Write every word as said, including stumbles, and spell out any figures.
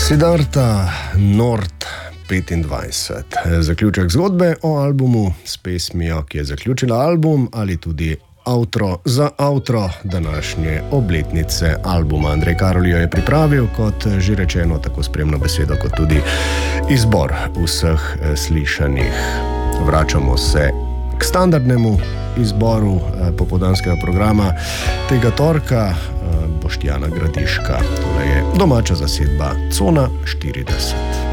Siddharta Nord petindvajset. Zaključek zgodbe o albumu s pesmijo, ki je zaključila album, ali tudi outro za outro današnje obletnice albuma. Andrej Karolj jo je pripravil, kot že rečeno, tako spremno besedo, kot tudi izbor vseh slišanih. Vračamo se k standardnemu izboru popoldanskega programa tega torka. Boštjana Gradiška. Tole je domača zasedba Cona štirideset.